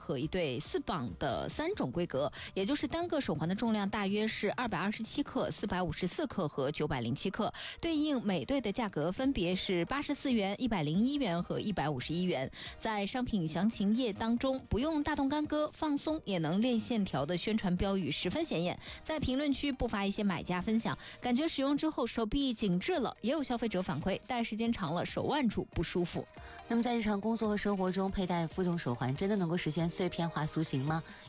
和一对4磅的3种规格，也就是单个手环的重量大约是227克、454克和907克，对应每对的价格分别是84元、101元和151元。在商品详情页当中，不用大动干戈，放松也能练线条的宣传标语十分显眼。在评论区不乏一些买家分享，感觉使用之后手臂紧致了，也有消费者反馈戴时间长了手腕处不舒服。 那么在日常工作和生活中佩戴负重手环真的能够实现碎片化塑形吗？